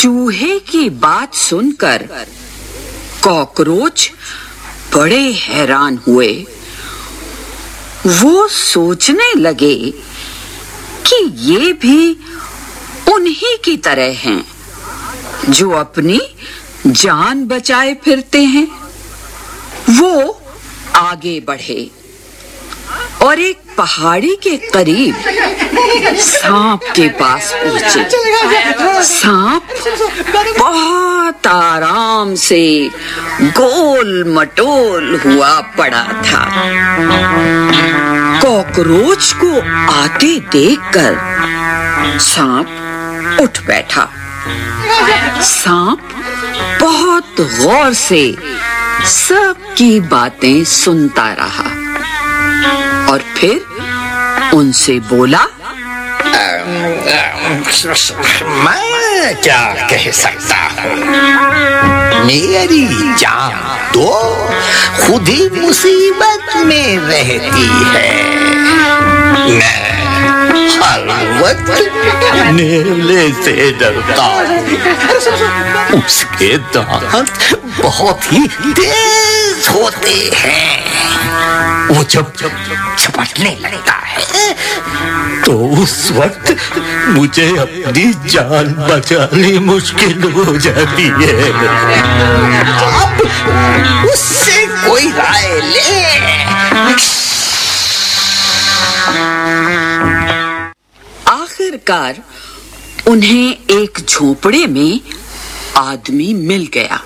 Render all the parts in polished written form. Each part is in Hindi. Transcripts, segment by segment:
चूहे की बात सुनकर कॉकरोच बड़े हैरान हुए। वो सोचने लगे कि ये भी उन्हीं की तरह हैं जो अपनी जान बचाए फिरते हैं। वो आगे बढ़े और एक पहाड़ी के करीब सांप के पास पहुंचे। सांप बहुत आराम से गोल मटोल हुआ पड़ा था। कॉकरोच को आते देखकर सांप उठ बैठा। सांप बहुत गौर से सबकी बातें सुनता रहा और फिर उनसे बोला, मैं क्या कह सकता हूँ, मेरी जान तो खुद ही मुसीबत में रहती है। मैं हर वक्त नेवले से डरता हूँ। उसके दांत बहुत ही तेज होते हैं। वो जब झपटने लगता है तो उस वक्त मुझे अपनी जान बचानी मुश्किल हो जाती है। आप उससे कोई राय ले। आखिरकार उन्हें एक झोपड़े में आदमी मिल गया।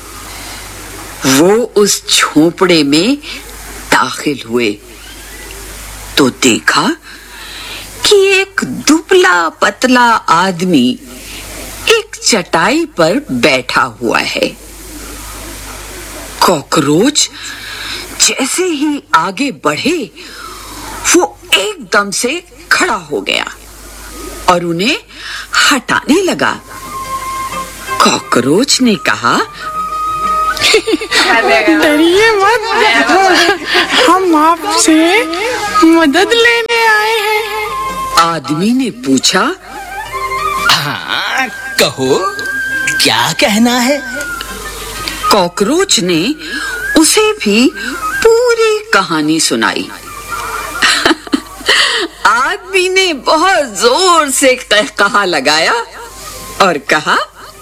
वो उस झोपड़े में दाखिल हुए तो देखा कि एक दुबला पतला आदमी एक चटाई पर बैठा हुआ है। कॉकरोच जैसे ही आगे बढ़े वो एकदम से खड़ा हो गया और उन्हें हटाने लगा। कॉकरोच ने कहा, डरिए मत, हम आपसे मदद लेने आए हैं। आदमी ने पूछा, हाँ, कहो क्या कहना है। कॉकरोच ने उसे भी पूरी कहानी सुनाई। आदमी ने बहुत जोर से कहा लगाया और कहा,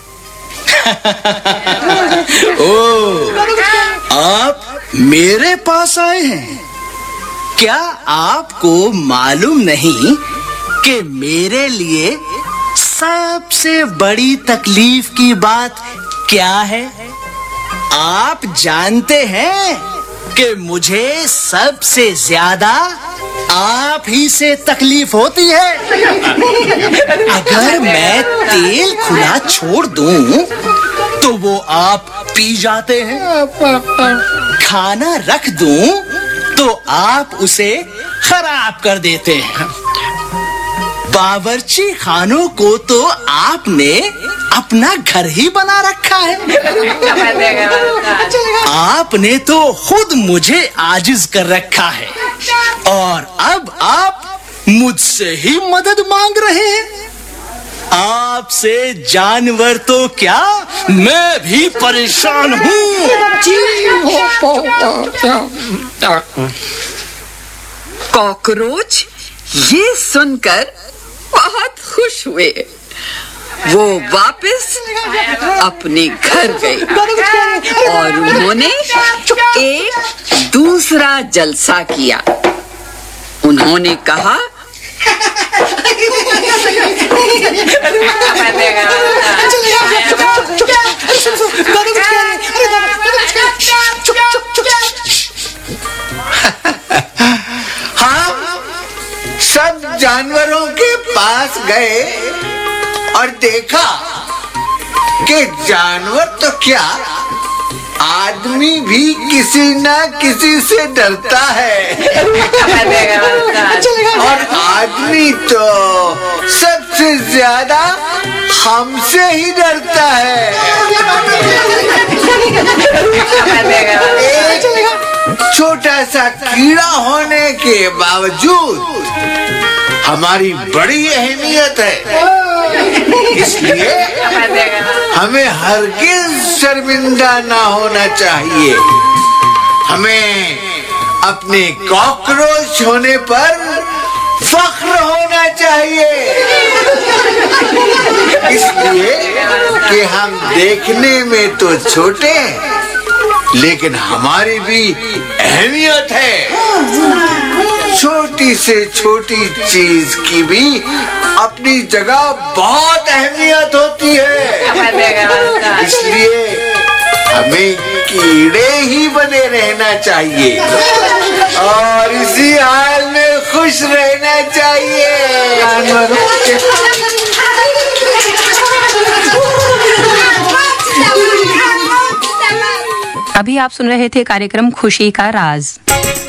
ओ, आप मेरे पास आए हैं। क्या आपको मालूम नहीं कि मेरे लिए सबसे बड़ी तकलीफ की बात क्या है? आप जानते हैं कि मुझे सबसे ज्यादा आप ही से तकलीफ होती है। अगर मैं तेल खुला छोड़ दूं तो वो आप पी जाते हैं। खाना रख दूं तो आप उसे खराब कर देते हैं। बावर्ची खानों को तो आपने अपना घर ही बना रखा है। आपने तो खुद मुझे आजिज कर रखा है और अब आप मुझसे ही मदद मांग रहे हैं। आपसे जानवर तो क्या, मैं भी परेशान हूँ। कॉकरोच ये सुनकर बहुत खुश हुए। वो वापस अपने घर गए और उन्होंने एक दूसरा जलसा किया। उन्होंने कहा, हाँ, सब जानवरों के पास गए और देखा कि जानवर तो क्या, आदमी भी किसी न किसी से डरता है। और आदमी तो सबसे ज्यादा हमसे ही डरता है। एक छोटा सा कीड़ा होने के बावजूद हमारी बड़ी अहमियत है। इसलिए हमें हरगिज शर्मिंदा ना होना चाहिए। हमें अपने कॉकरोच होने पर फख्र होना चाहिए, इसलिए कि हम देखने में तो छोटे हैं, लेकिन हमारी भी अहमियत है। छोटी से छोटी चीज की भी अपनी जगह बहुत अहमियत होती है, इसलिए हमें कीड़े ही बने रहना चाहिए और इसी हाल में खुश रहना चाहिए। अभी आप सुन रहे थे कार्यक्रम खुशी का राज।